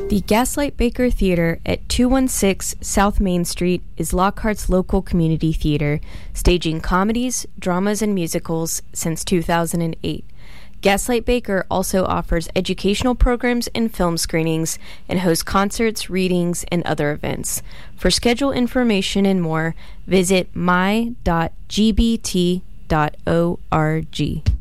The Gaslight Baker Theater at 216 South Main Street is Lockhart's local community theater, staging comedies, dramas, and musicals since 2008. Gaslight Baker also offers educational programs and film screenings and hosts concerts, readings, and other events. For schedule information and more, visit my.gbt.org.